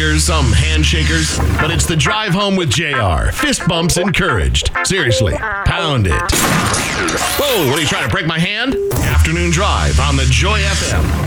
huggers, some handshakers, but it's the drive home with JR. Fist bumps encouraged. Seriously, pound it. Whoa, what are you trying to break my hand? Afternoon Drive on the Joy FM.